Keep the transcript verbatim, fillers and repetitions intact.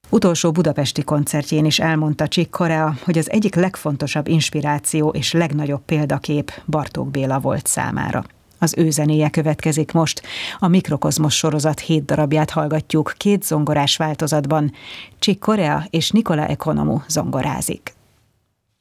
Utolsó budapesti koncertjén is elmondta Chick Corea, hogy az egyik legfontosabb inspiráció és legnagyobb példakép Bartók Béla volt számára. Az ő zenéje következik most. A Mikrokozmosz sorozat hét darabját hallgatjuk két zongorás változatban. Chick Corea és Nicola Economou zongorázik.